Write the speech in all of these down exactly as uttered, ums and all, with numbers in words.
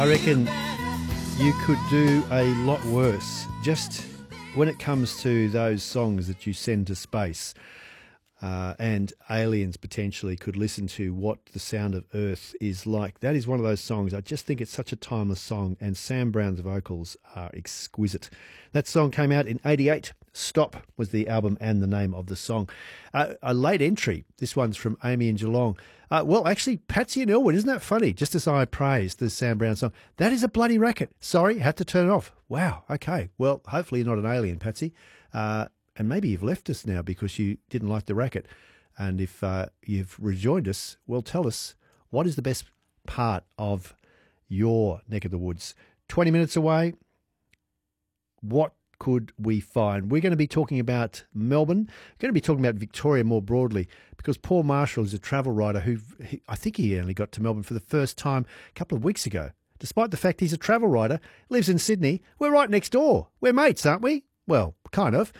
I reckon you could do a lot worse just when it comes to those songs that you send to space. Uh, and aliens potentially could listen to what the sound of Earth is like. That is one of those songs. I just think it's such a timeless song, and Sam Brown's vocals are exquisite. That song came out in eighty-eight. Stop was the album and the name of the song. Uh, a late entry. This one's from Amy and Geelong. Uh, well, actually, Patsy and Elwood, isn't that funny? Just as I praised the Sam Brown song, that is a bloody racket. Sorry, had to turn it off. Wow, okay. Well, hopefully you're not an alien, Patsy. Uh, And maybe you've left us now because you didn't like the racket. And if uh, you've rejoined us, well, tell us, what is the best part of your neck of the woods? twenty minutes away, what could we find? We're going to be talking about Melbourne. We're going to be talking about Victoria more broadly, because Paul Marshall is a travel writer who, he, I think he only got to Melbourne for the first time a couple of weeks ago. Despite the fact he's a travel writer, lives in Sydney, we're right next door. We're mates, aren't we? Well, kind of.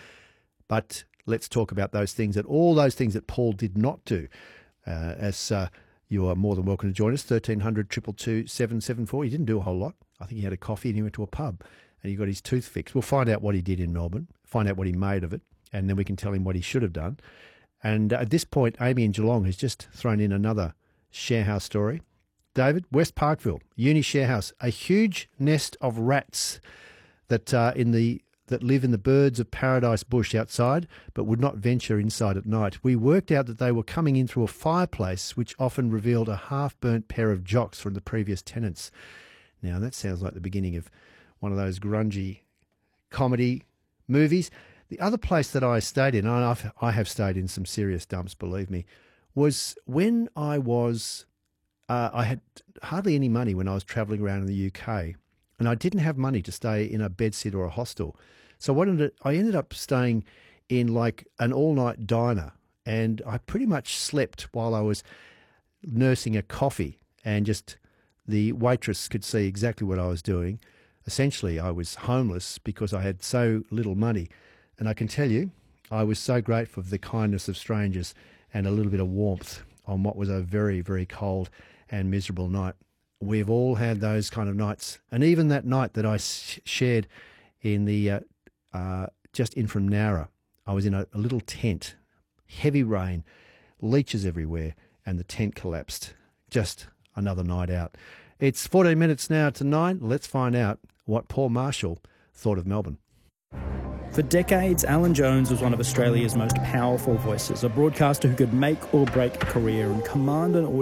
But let's talk about those things, that all those things that Paul did not do. Uh, as uh, you are more than welcome to join us, thirteen hundred, two two two, seven seven four. He didn't do a whole lot. I think he had a coffee and he went to a pub and he got his tooth fixed. We'll find out what he did in Melbourne, find out what he made of it, and then we can tell him what he should have done. And at this point, Amy in Geelong has just thrown in another sharehouse story. David, West Parkville, Uni Sharehouse, a huge nest of rats that uh, in the that live in the birds of paradise bush outside, but would not venture inside at night. We worked out that they were coming in through a fireplace, which often revealed a half-burnt pair of jocks from the previous tenants. Now, that sounds like the beginning of one of those grungy comedy movies. The other place that I stayed in, and I've, I have stayed in some serious dumps, believe me, was when I was, uh, I had hardly any money when I was travelling around in the U K, and I didn't have money to stay in a bedsit or a hostel. So what ended, I ended up staying in like an all-night diner, and I pretty much slept while I was nursing a coffee, and just the waitress could see exactly what I was doing. Essentially, I was homeless because I had so little money. And I can tell you, I was so grateful for the kindness of strangers and a little bit of warmth on what was a very, very cold and miserable night. We've all had those kind of nights. And even that night that I sh- shared in the, uh, uh, just in from Nowra, I was in a, a little tent, heavy rain, leeches everywhere, and the tent collapsed. Just another night out. It's fourteen minutes now to nine. Let's find out what Paul Marshall thought of Melbourne. For decades, Alan Jones was one of Australia's most powerful voices, a broadcaster who could make or break a career and command an audience